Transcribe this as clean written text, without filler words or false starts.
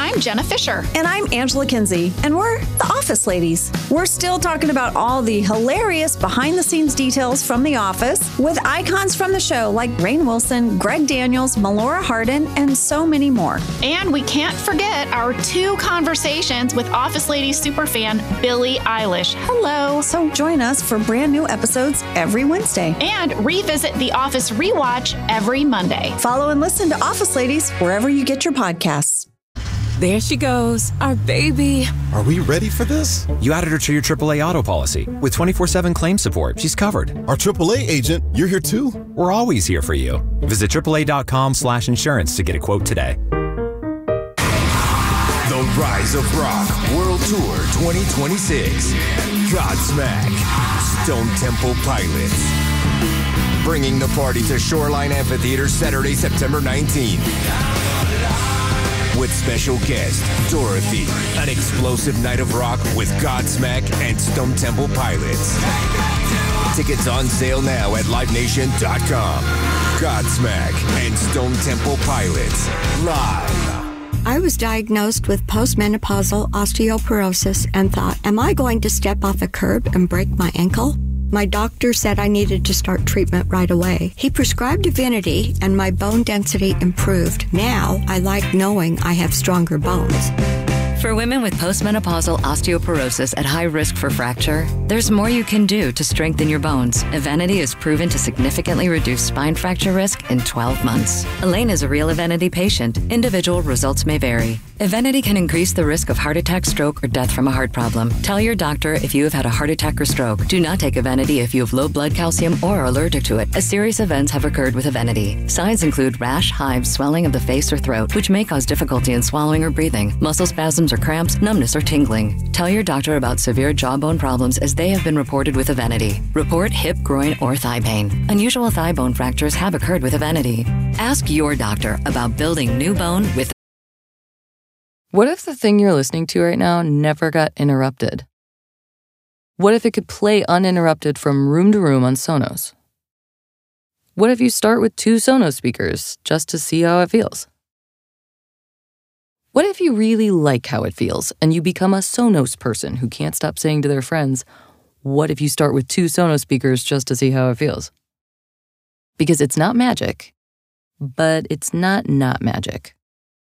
I'm Jenna Fisher. And I'm Angela Kinsey, and we're the Office Ladies. We're still talking about all the hilarious behind-the-scenes details from The Office with icons from the show like Rainn Wilson, Greg Daniels, Melora Hardin, and so many more. And we can't forget our 2 conversations with Office Ladies superfan Billie Eilish. Hello. So join us for brand new episodes every Wednesday. And revisit The Office Rewatch every Monday. Follow and listen to Office Ladies wherever you get your podcasts. There she goes, our baby. Are we ready for this? You added her to your AAA auto policy. With 24/7 claim support, she's covered. Our AAA agent, you're here too? We're always here for you. Visit AAA.com/insurance to get a quote today. The Rise of Rock World Tour 2026. Godsmack. Stone Temple Pilots. Bringing the party to Shoreline Amphitheater Saturday, September 19th. With special guest, Dorothy. An explosive night of rock with Godsmack and Stone Temple Pilots. Tickets on sale now at LiveNation.com. Godsmack and Stone Temple Pilots. Live. I was diagnosed with postmenopausal osteoporosis and thought, am I going to step off a curb and break my ankle? My doctor said I needed to start treatment right away. He prescribed Divinity and my bone density improved. Now I like knowing I have stronger bones. For women with postmenopausal osteoporosis at high risk for fracture, there's more you can do to strengthen your bones. Evenity is proven to significantly reduce spine fracture risk in 12 months. Elaine is a real Evenity patient. Individual results may vary. Evenity can increase the risk of heart attack, stroke, or death from a heart problem. Tell your doctor if you have had a heart attack or stroke. Do not take Evenity if you have low blood calcium or are allergic to it, as serious events have occurred with Evenity. Signs include rash, hives, swelling of the face or throat, which may cause difficulty in swallowing or breathing, muscle spasms or cramps, numbness or tingling. Tell your doctor about severe jawbone problems as they have been reported with Evenity. Report hip, groin, or thigh pain. Unusual thigh bone fractures have occurred with Evenity. Ask your doctor about building new bone with. What if the thing you're listening to right now never got interrupted? What if it could play uninterrupted from room to room on Sonos? What if you start with 2 Sonos speakers just to see how it feels? What if you really like how it feels and you become a Sonos person who can't stop saying to their friends, what if you start with 2 Sonos speakers just to see how it feels? Because it's not magic, but it's not magic.